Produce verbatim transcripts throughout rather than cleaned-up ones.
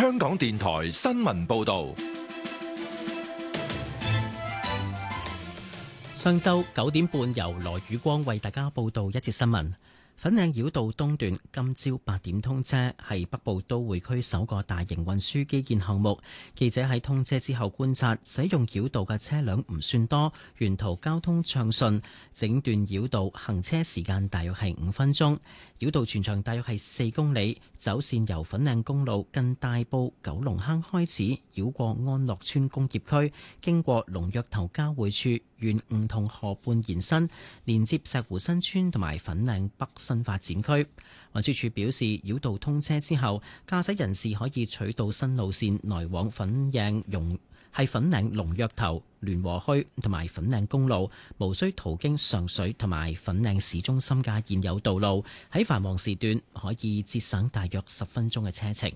香港電台新聞報道。 上晝九點半，由羅宇光為大家報道一節新聞。粉嶺繞道東段今朝八點通車，係北部都會區首個大型運輸基建項目。記者喺通車之後觀察，使用繞道嘅車輛唔算多，沿途交通暢順。整段繞道行車時間大約係五分鐘。繞道全長大約係四公里，走線由粉嶺公路近大埔九龍坑開始，繞過安樂村工業區，經過龍躍頭交匯處，沿梧桐河畔延伸，連接石湖新村同埋粉嶺北新發展區。運輸署表示，繞道通車之後，駕駛人士可以取道新路線來往粉嶺容係粉嶺龍躍頭、聯和墟同埋粉嶺公路，無需途經上水同埋粉嶺市中心嘅現有道路。喺繁忙時段可以節省大約十分鐘嘅車程。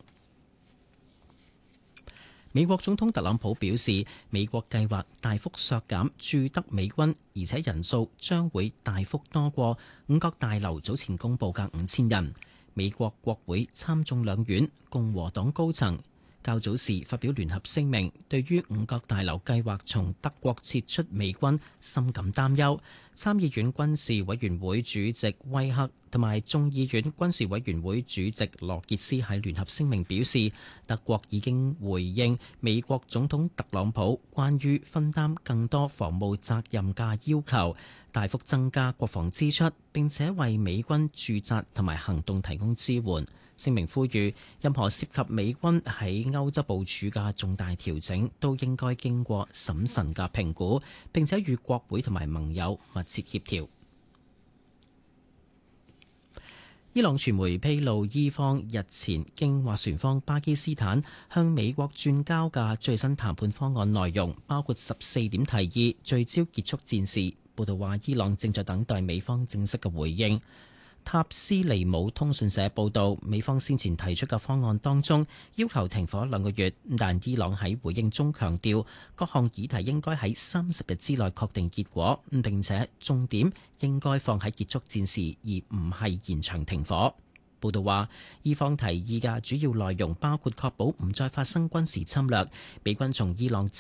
美國總統特朗普表示，美國計劃大幅削減駐德美軍，而且人數將會大幅多過五角大樓早前公佈嘅五千人。美國國會參眾兩院共和黨高層較早時發表聯合聲明，對於五角大樓計劃從德國撤出美軍深感擔憂。參議院軍事委員會主席威克同埋眾議院軍事委員會主席羅傑斯喺聯合聲明表示，德國已經回應美國總統特朗普關於分擔更多防務責任嘅要求，大幅增加國防支出，並且為美軍駐紮同埋行動提供支援。聲明呼籲，任何涉及美軍喺歐洲部署嘅重大調整，都應該經過審慎嘅評估，並且與國會同埋盟友密切協調。伊朗傳媒披露，伊方日前經斡旋方巴基斯坦向美國轉交嘅最新談判方案內容，包括十四點提議，聚焦結束戰事。報道話，伊朗正在等待美方正式嘅回應。塔斯利姆通訊社報道，美方先前提出嘅方案當中要求停火兩個月，但伊朗喺回應中強調，各項議題應該喺三十日之內確定結果，並且重點應該放喺結束戰事，而唔係延長停火。報道話，伊方提議嘅主要內容包括確保唔再發生軍事侵略，美軍從伊朗